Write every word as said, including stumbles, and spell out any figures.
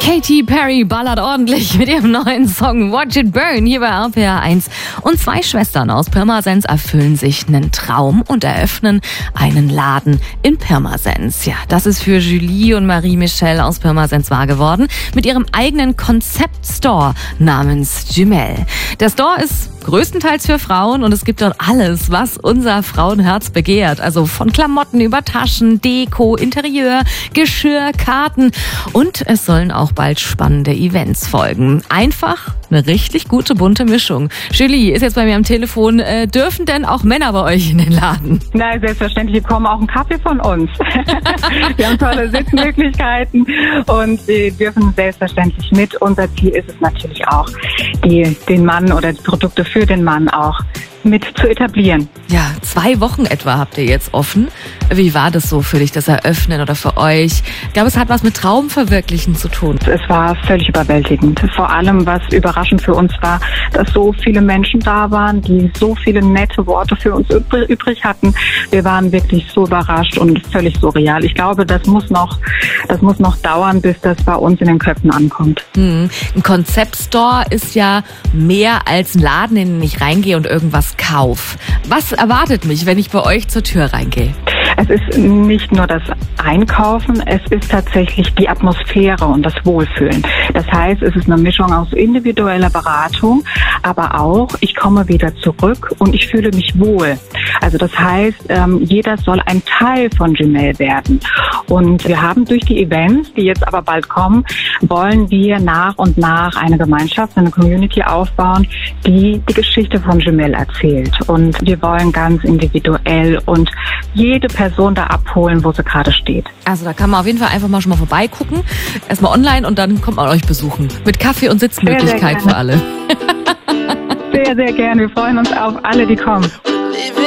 Katy Perry ballert ordentlich mit ihrem neuen Song Watch It Burn hier bei R P R eins. Und zwei Schwestern aus Pirmasens erfüllen sich einen Traum und eröffnen einen Laden in Pirmasens. Ja, das ist für Julie und Marie-Michelle aus Pirmasens wahr geworden mit ihrem eigenen Konzept-Store namens Jumel. Der Store ist größtenteils für Frauen und es gibt dort alles, was unser Frauenherz begehrt. Also von Klamotten über Taschen, Deko, Interieur, Geschirr, Karten und es sollen auch bald spannende Events folgen. Einfach eine richtig gute bunte Mischung. Julie ist jetzt bei mir am Telefon. Äh, dürfen denn auch Männer bei euch in den Laden? Nein, selbstverständlich. Wir bekommen auch einen Kaffee von uns. Wir haben tolle Sitzmöglichkeiten und sie dürfen selbstverständlich mit. Unser Ziel ist es natürlich auch, die, den Mann oder die Produkte für den Mann auch mit zu etablieren. Ja, zwei Wochen etwa habt ihr jetzt offen. Wie war das so für dich, das Eröffnen oder für euch? Ich glaube, es hat was mit Traumverwirklichen zu tun. Es war völlig überwältigend. Vor allem, was überraschend für uns war, dass so viele Menschen da waren, die so viele nette Worte für uns übrig hatten. Wir waren wirklich so überrascht und völlig surreal. Ich glaube, das muss noch, das muss noch dauern, bis das bei uns in den Köpfen ankommt. Hm. Ein Konzeptstore ist ja mehr als ein Laden, in den ich reingehe und irgendwas kauf. Was erwartet mich, wenn ich bei euch zur Tür reingehe? Es ist nicht nur das Einkaufen, es ist tatsächlich die Atmosphäre und das Wohlfühlen. Das heißt, es ist eine Mischung aus individueller Beratung, aber auch, ich komme wieder zurück und ich fühle mich wohl. Also das heißt, jeder soll ein Teil von Jumel werden. Und wir haben durch die Events, die jetzt aber bald kommen, wollen wir nach und nach eine Gemeinschaft, eine Community aufbauen, die die Geschichte von Jumel erzählt. Und wir wollen ganz individuell und jede Person da abholen, wo sie gerade steht. Also da kann man auf jeden Fall einfach mal schon mal vorbeigucken. Erstmal online und dann kommt man euch besuchen. Mit Kaffee und Sitzmöglichkeit für alle. Sehr, sehr gerne. Wir freuen uns auf alle, die kommen.